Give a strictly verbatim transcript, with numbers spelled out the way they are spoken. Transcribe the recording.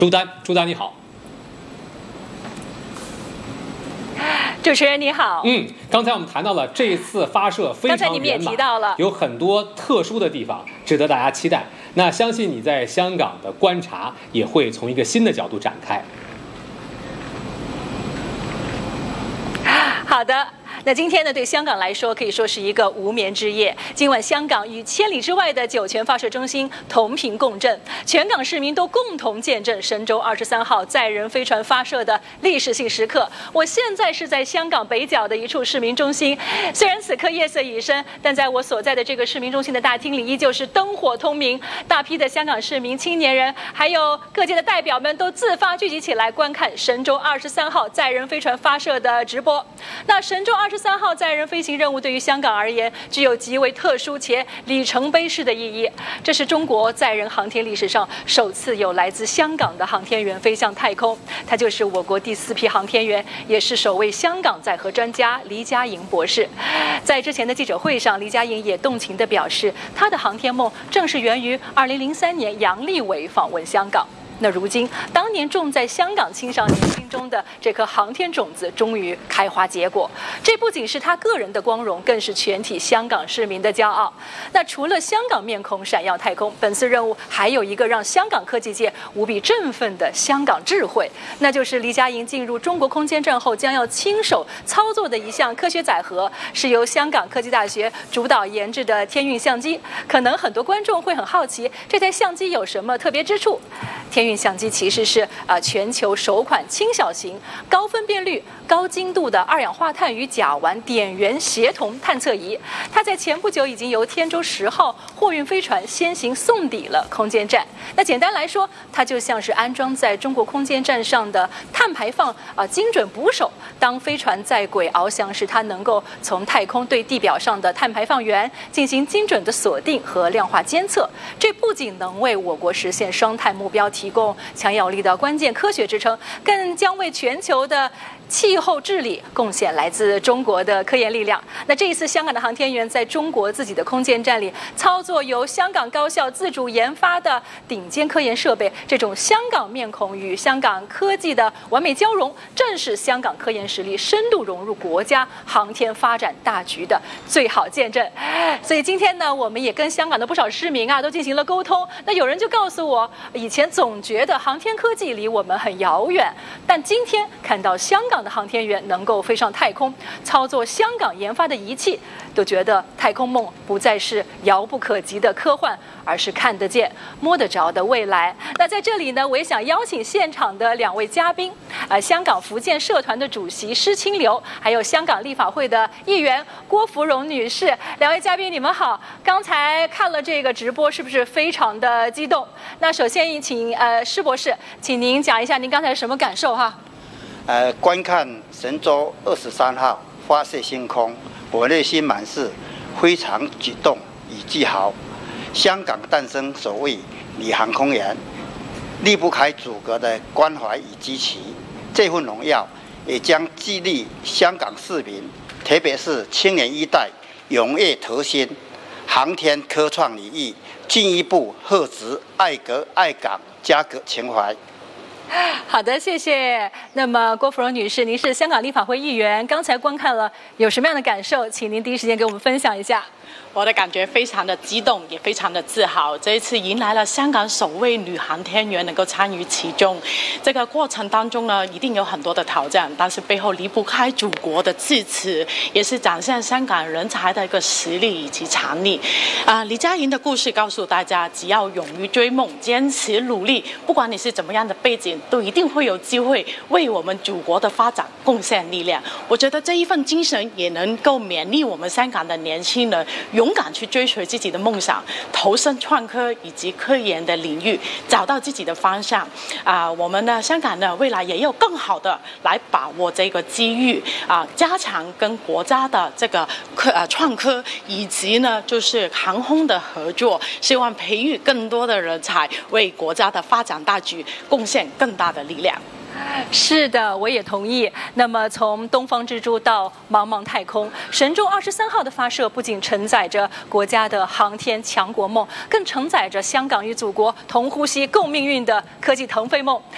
朱丹，朱丹你好。 主持人你好。 嗯，刚才我们谈到了这一次发射非常圆满， 刚才你们也提到了有很多特殊的地方，值得大家期待。那相信你在香港的观察也会从一个新的角度展开。 好的。那今天呢，对香港来说可以说是一个无眠之夜。今晚香港与千里之外的酒泉发射中心同频共振，全港市民都共同见证神舟二十三号载人飞船发射的历史性时刻。我现在是在香港北角的一处市民中心，虽然此刻夜色已深，但在我所在的这个市民中心的大厅里，依旧是灯火通明。大批的香港市民、青年人，还有各界的代表们都自发聚集起来观看神舟二十三号载人飞船发射的直播。那神舟二十三号载人飞行任务对于香港而言具有极为特殊且里程碑式的意义。这是中国载人航天历史上首次有来自香港的航天员飞向太空，他就是我国第四批航天员，也是首位香港载荷专家黎佳莹博士。在之前的记者会上，黎佳莹也动情地表示，他的航天梦正是源于二零零三年杨利伟访问香港。那如今，当年种在香港青少年心中的这颗航天种子终于开花结果，这不仅是他个人的光荣，更是全体香港市民的骄傲。那除了香港面孔闪耀太空，本次任务还有一个让香港科技界无比振奋的香港智慧，那就是黎佳莹进入中国空间站后将要亲手操作的一项科学载荷，是由香港科技大学主导研制的天运相机。可能很多观众会很好奇，这台相机有什么特别之处？天运相机其实是呃全球首款轻小型、高分辨率、高精度的二氧化碳与甲烷点源协同探测仪。它在前不久已经由天舟十号货运飞船先行送抵了空间站。那简单来说，它就像是安装在中国空间站上的碳排放啊、呃、精准捕手。当飞船在轨翱翔时，它能够从太空对地表上的碳排放源进行精准的锁定和量化监测。这不仅能为我国实现双碳目标提供强有力的关键科学支撑，更将为全球的气候治理贡献来自中国的科研力量。那这一次，香港的航天员在中国自己的空间站里操作由香港高校自主研发的顶尖科研设备，这种香港面孔与香港科技的完美交融，正是香港科研实力深度融入国家航天发展大局的最好见证。所以今天呢，我们也跟香港的不少市民啊都进行了沟通。那有人就告诉我，以前总觉得航天科技离我们很遥远，但今天看到香港的航天员能够飞上太空，操作香港研发的仪器，都觉得太空梦不再是遥不可及的科幻，而是看得见、摸得着的未来。那在这里呢，我也想邀请现场的两位嘉宾，呃，香港福建社团的主席施清流，还有香港立法会的议员郭芙蓉女士。两位嘉宾，你们好！刚才看了这个直播，是不是非常的激动？那首先请呃施博士，请您讲一下您刚才什么感受哈？ 呃，观看神舟二十三号发射升空，我内心满是非常激动与自豪。香港诞生首位女航空员，离不开祖国的关怀与支持。这份荣耀也将激励香港市民，特别是青年一代，踊跃投身航天科创领域，进一步厚植爱国爱港家国情怀。 好的，谢谢。那么郭芙蓉女士，您是香港立法会议员，刚才观看了，有什么样的感受？请您第一时间给我们分享一下。 我的感觉非常的激动，也非常的自豪。这一次迎来了香港首位女航天员能够参与其中，这个过程当中呢，一定有很多的挑战，但是背后离不开祖国的支持，也是展现香港人才的一个实力以及潜力。啊，黎佳莹的故事告诉大家，只要勇于追梦，坚持努力，不管你是怎么样的背景，都一定会有机会为我们祖国的发展贡献力量。我觉得这一份精神也能够勉励我们香港的年轻人勇敢去追随自己的梦想，投身创科以及科研的领域，找到自己的方向。啊、呃，我们呢，香港呢，未来也有更好的来把握这个机遇啊、呃，加强跟国家的这个科呃创科以及呢，就是航空的合作，希望培育更多的人才，为国家的发展大局贡献更大的力量。 是的，我也同意。那么从东方之珠到茫茫太空，神舟二十三号的发射不仅承载着国家的航天强国梦，更承载着香港与祖国同呼吸共命运的科技腾飞梦。